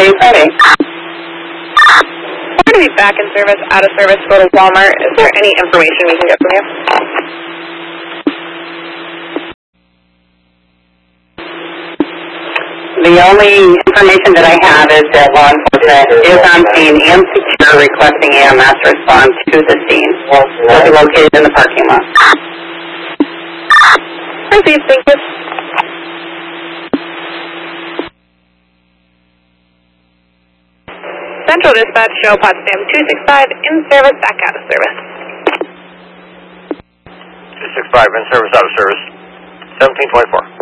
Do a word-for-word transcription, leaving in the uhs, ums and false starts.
Monday and Friday. We're going to be back in service, out of service, go to Walmart. Is there any information we can get from you? The only information that I have is that law enforcement is on scene and secure, requesting A M S respond to the scene. They'll be located in the parking lot. Proceed, thank you. Central Dispatch, show Potsdam two six five, in service, back out of service. two six five, in service, out of service. seventeen twenty-four.